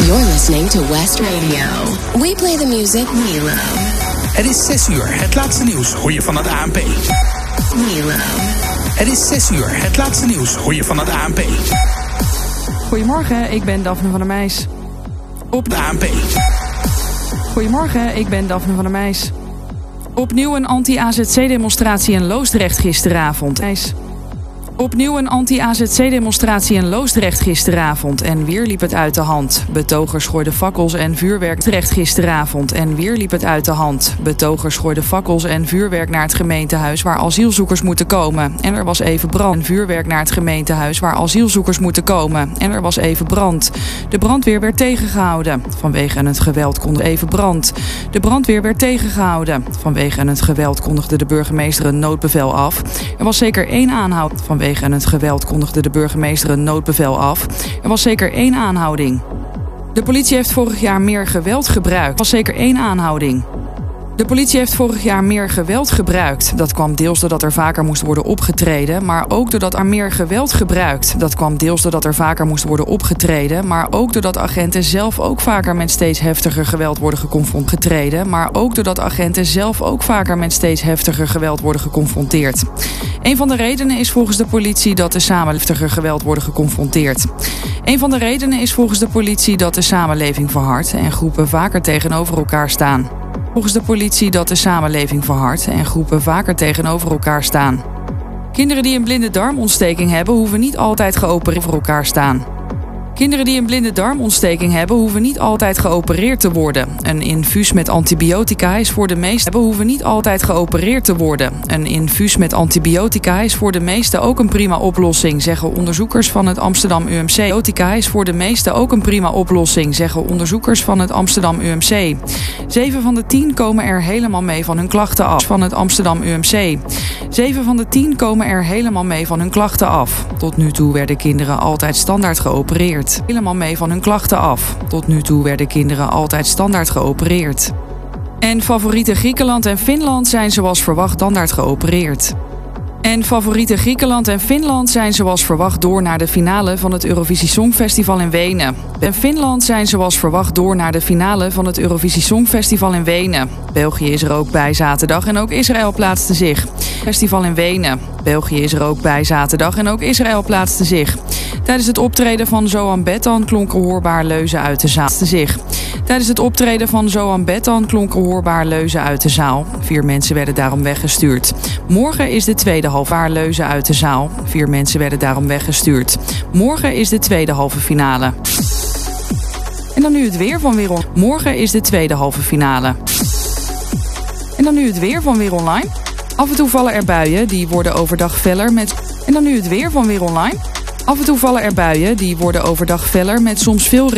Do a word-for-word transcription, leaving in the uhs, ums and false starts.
You're listening to West Radio. We play the music we love. Het is zes uur. Het laatste nieuws hoor je van het A N P. We love. Het is zes uur. Het laatste nieuws hoor je van het A N P. Goedemorgen, ik ben Daphne van der Meijs. Op de A N P. Goedemorgen, ik ben Daphne van der Meijs. Opnieuw een anti-A Z C-demonstratie in Loosdrecht gisteravond. Opnieuw een anti-A Z C-demonstratie in Loosdrecht gisteravond en weer liep het uit de hand. Betogers gooiden fakkels en vuurwerk terecht gisteravond en weer liep het uit de hand. Betogers gooiden fakkels en vuurwerk naar het gemeentehuis waar asielzoekers moeten komen. En er was even brand. En vuurwerk naar het gemeentehuis waar asielzoekers moeten komen. En er was even brand. De brandweer werd tegengehouden. Vanwege het geweld kondigde even brand. De brandweer werd tegengehouden. Vanwege het geweld kondigde de burgemeester een noodbevel af. Er was zeker één aanhoud. Vanwege Vanwege het geweld kondigde de burgemeester een noodbevel af. Er was zeker één aanhouding. De politie heeft vorig jaar meer geweld gebruikt. Er was zeker één aanhouding. De politie heeft vorig jaar meer geweld gebruikt. Dat kwam deels doordat er vaker moest worden opgetreden, maar ook doordat er meer geweld gebruikt. Dat kwam deels doordat er vaker moest worden opgetreden, maar ook doordat agenten zelf ook vaker met steeds heftiger geweld worden geconfronteerd. Maar ook doordat agenten zelf ook vaker met steeds heftiger geweld worden geconfronteerd. Een van de redenen is volgens de politie dat de samenleving heftiger geweld worden geconfronteerd. Een van de redenen is volgens de politie dat de samenleving verhardt en groepen vaker tegenover elkaar staan. Volgens de politie dat de samenleving verhardt en groepen vaker tegenover elkaar staan. Kinderen die een blinde darmontsteking hebben, hoeven niet altijd geopereerd voor elkaar staan. Kinderen die een blinde darmontsteking hebben, hoeven niet altijd geopereerd te worden. Een infuus met antibiotica is voor de meesten hoeven niet altijd geopereerd te worden. Een infuus met antibiotica is voor de meesten ook een prima oplossing, zeggen onderzoekers van het Amsterdam U M C. Antibiotica is voor de meesten ook een prima oplossing, zeggen onderzoekers van het Amsterdam U M C. Zeven van de tien komen er helemaal mee van hun klachten af. Van het Amsterdam U M C. Zeven van de tien komen er helemaal mee van hun klachten af. Tot nu toe werden kinderen altijd standaard geopereerd. Helemaal mee van hun klachten af. Tot nu toe werden kinderen altijd standaard geopereerd. En favoriete Griekenland en Finland zijn zoals verwacht standaard geopereerd. En favoriete Griekenland en Finland zijn zoals verwacht door naar de finale van het Eurovisie Songfestival in Wenen. En Finland zijn zoals verwacht door naar de finale van het Eurovisie Songfestival in Wenen. België is er ook bij zaterdag en ook Israël plaatste zich. Festival in Wenen. België is er ook bij zaterdag en ook Israël plaatste zich. Tijdens het optreden van Zohan Bettan klonken hoorbaar leuzen uit de zaal. Zich. Tijdens het optreden van Zohan Bettan klonken hoorbaar leuzen uit de zaal. Vier mensen werden daarom weggestuurd. Morgen is de tweede halve leuzen uit de zaal. Vier mensen werden daarom weggestuurd. Morgen is de tweede halve finale. En dan nu het weer van Weer Online. Morgen is de tweede halve finale. En dan nu het weer van Weer Online. Af en toe vallen er buien, die worden overdag feller met... En dan nu het weer van Weer Online. Af en toe vallen er buien, die worden overdag feller met soms veel regen.